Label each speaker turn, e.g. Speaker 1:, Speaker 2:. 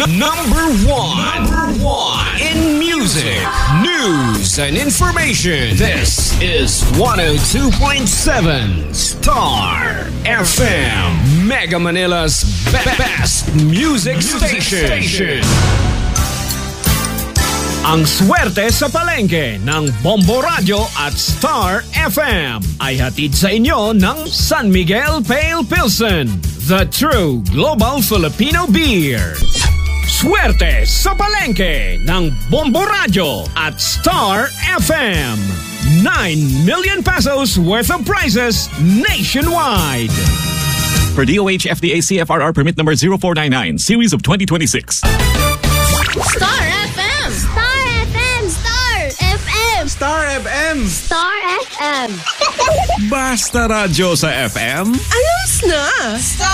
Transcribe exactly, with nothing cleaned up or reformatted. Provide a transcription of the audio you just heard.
Speaker 1: Number one. Number one. In music, news, and information. This is one oh two point seven Star F M. Mega Manila's be- best music, music station. station. Ang swerte sa palengke ng Bombo Radio at Star F M ay hatid sa inyo ng San Miguel Pale Pilsen, the true global Filipino beer. Swerte sa palengke ng Bombo Radio at Star F M. nine million pesos worth of prizes nationwide.
Speaker 2: For D O H F D A C F R R permit number zero four nine nine, series of twenty twenty-six.
Speaker 3: Star F M!
Speaker 4: Star F M! Star F M!
Speaker 5: Star F M!
Speaker 4: Star F M!
Speaker 2: Basta radyo sa F M.
Speaker 3: Ayos na!